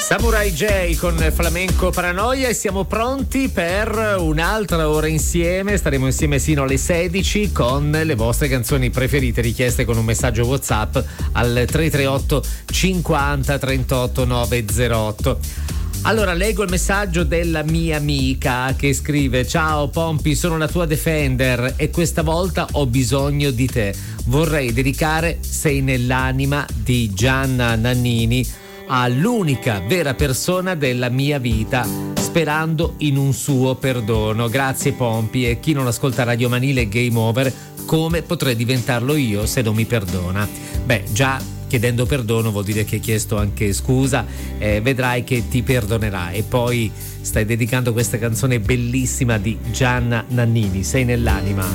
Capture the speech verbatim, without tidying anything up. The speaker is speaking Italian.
Samurai J con Flamenco Paranoia e siamo pronti per un'altra ora insieme. Staremo insieme sino alle sedici con le vostre canzoni preferite richieste con un messaggio WhatsApp al tre tre otto cinquanta trentotto novecentotto. Allora, leggo il messaggio della mia amica che scrive: ciao Pompi, sono la tua Defender e questa volta ho bisogno di te. Vorrei dedicare Sei nell'anima di Gianna Nannini all'unica vera persona della mia vita, sperando in un suo perdono. Grazie Pompi, e chi non ascolta Radio Manile Game Over, come potrei diventarlo io se non mi perdona? Beh, già chiedendo perdono vuol dire che hai chiesto anche scusa, eh, vedrai che ti perdonerà. E poi stai dedicando questa canzone bellissima di Gianna Nannini, Sei nell'anima.